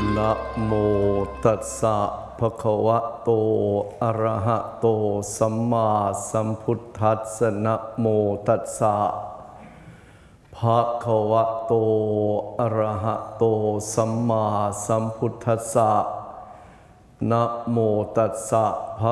นะโมตัสสะภะคะวะโตอะระหะโตสัมมาสัมพุทธัสสะนะโมตัสสะภะคะวะโตอะระหะโตสัมมาสัมพุทธัสสะนะโมตัสสะภะ